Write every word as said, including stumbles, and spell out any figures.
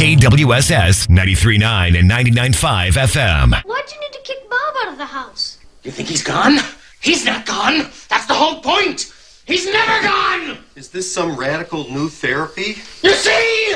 K W S S ninety-three point nine and ninety-nine point five F M. Why'd you need to kick Bob out of the house? You think he's gone? He's not gone. That's the whole point. He's never gone. Is this some radical new therapy? You see?